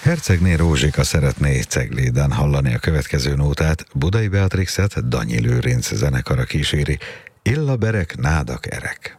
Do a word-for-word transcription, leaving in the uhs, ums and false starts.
Hercegné Rózsika szeretné Cegléden hallani a következő nótát, Budai Beatrixet Danyi Lőrinc zenekara kíséri. Illaberek, nádak erek.